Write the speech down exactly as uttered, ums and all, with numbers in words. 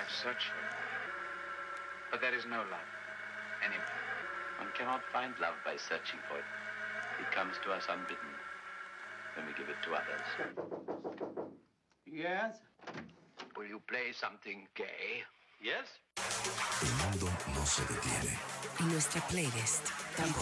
search for it. But there is no love anywhere. One cannot find love by searching for it. It comes to us unbidden when we give it to others. Yes? Will you play something gay? Yes? El mundo no se detiene. Y nuestra playlist tampoco.